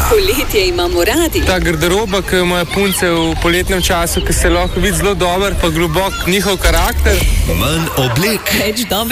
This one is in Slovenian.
Poletje imamo radi. Ta garderoba, ki imajo punce v poletnem času, ki se lahko vidi zelo dober, pa globok njihov karakter. Manj oblek. Več dobrih